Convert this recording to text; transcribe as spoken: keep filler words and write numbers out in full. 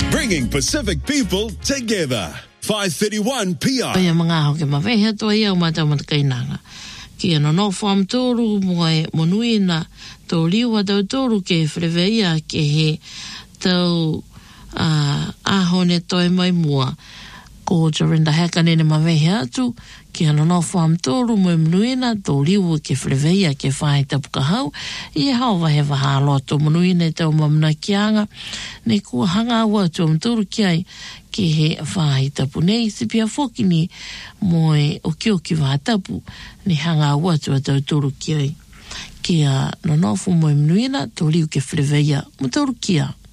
Bringing Pacific people together. five thirty-one P R. Ia mga ho ke mawehe to ia o mata mata kainanga. Ki ano no fam toru moe monuina to liwa tau toru ke freveia ke he tau uh, ahone toi mai mua. Ko Jorinda Hakane ne mawehe atu ki ano no fam toru moe monuina to liwa ke freveia ke whae tapuka hau. I hau wahe waha loto monuina tau mamna kianga. Ne kua hanga ua tu amtoru ki ai ke he whae tapu nei si pia whoki ni moe o ki o ki wha tapu ni hanga ua tu a tau toru ki ai. Kia no nofu moe mnuina to liu ke whileweia mo toru kia.